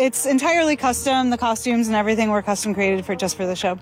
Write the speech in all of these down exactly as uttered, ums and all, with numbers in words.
it's entirely custom. The costumes and everything were custom created for just for the show.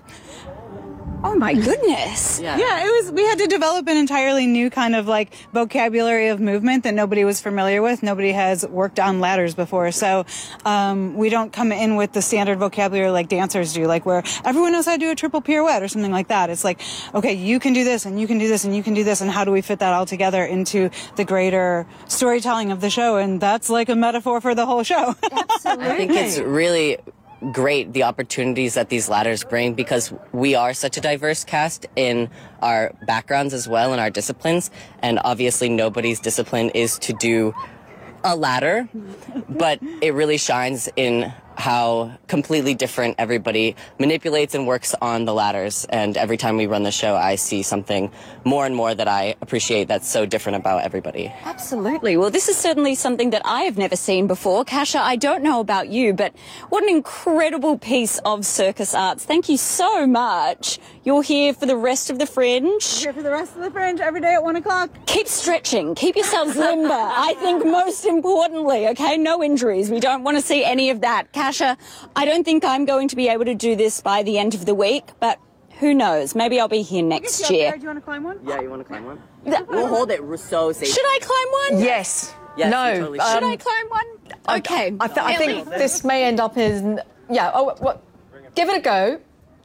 Oh my goodness. Yeah. yeah, it was, we had to develop an entirely new kind of like vocabulary of movement that nobody was familiar with. Nobody has worked on ladders before. So, um, we don't come in with the standard vocabulary like dancers do, like where everyone knows how to do a triple pirouette or something like that. It's like, okay, you can do this and you can do this and you can do this. And how do we fit that all together into the greater storytelling of the show? And that's like a metaphor for the whole show. Absolutely. I think it's really great the opportunities that these ladders bring, because we are such a diverse cast in our backgrounds as well, in our disciplines, and obviously nobody's discipline is to do a ladder, but it really shines in how completely different everybody manipulates and works on the ladders. And every time we run the show, I see something more and more that I appreciate that's so different about everybody. Absolutely. Well, this is certainly something that I have never seen before. Kasha, I don't know about you, but what an incredible piece of circus arts. Thank you so much. You're here for the rest of the Fringe. Here for the rest of the Fringe every day at one o'clock. Keep stretching. Keep yourselves limber. I think most importantly, okay? No injuries. We don't want to see any of that. Kasha, I don't think I'm going to be able to do this by the end of the week, but who knows? Maybe I'll be here next year. Do you want to climb one? Yeah, you want to climb one? We'll hold it so safe. Should I climb one? Yes. Yes, no. you totally um, Should I climb one? Okay. I, th I think this may end up in, yeah, oh, what? Give it a go.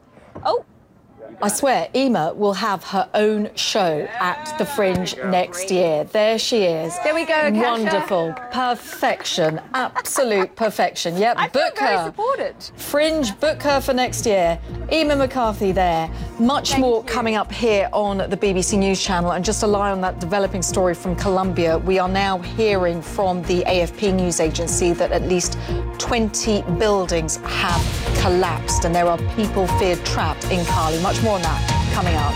Oh. I swear, Emma will have her own show at the Fringe next year. There she is. There we go, Kasha. Wonderful. Perfection. Absolute perfection. Yep, I feel book very her. supported. Fringe, book her for next year. Emma McCarthy there. Much Thank more you. coming up here on the B B C News Channel. And just to lie on that developing story from Colombia, we are now hearing from the A F P news agency that at least twenty buildings have collapsed and there are people feared trapped in Cali. Much more on that coming up.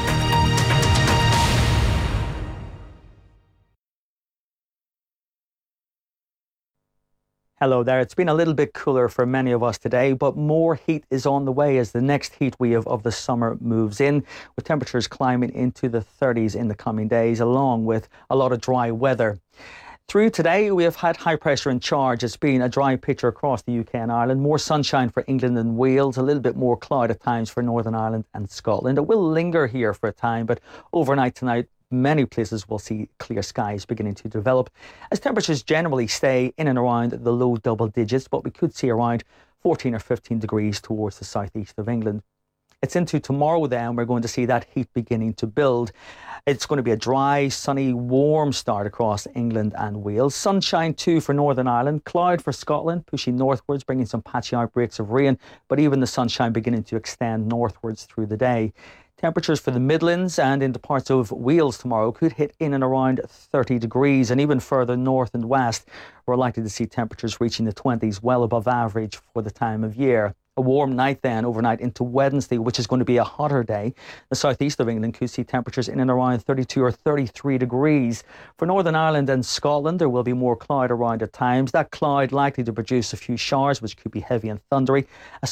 Hello there. It's been a little bit cooler for many of us today, but more heat is on the way as the next heat wave of the summer moves in, with temperatures climbing into the thirties in the coming days, along with a lot of dry weather. Through today, we have had high pressure in charge. It's been a dry picture across the U K and Ireland. More sunshine for England and Wales, a little bit more cloud at times for Northern Ireland and Scotland. It will linger here for a time, but overnight tonight, many places will see clear skies beginning to develop as temperatures generally stay in and around the low double digits, but we could see around fourteen or fifteen degrees towards the southeast of England. It's into tomorrow then, we're going to see that heat beginning to build. It's going to be a dry, sunny, warm start across England and Wales. Sunshine too for Northern Ireland, cloud for Scotland, pushing northwards, bringing some patchy outbreaks of rain, but even the sunshine beginning to extend northwards through the day. Temperatures for the Midlands and into parts of Wales tomorrow could hit in and around thirty degrees, and even further north and west, we're likely to see temperatures reaching the twenties, well above average for the time of year. A warm night then overnight into Wednesday, which is going to be a hotter day. The southeast of England could see temperatures in and around thirty-two or thirty-three degrees. For Northern Ireland and Scotland, there will be more cloud around at times. That cloud likely to produce a few showers, which could be heavy and thundery. A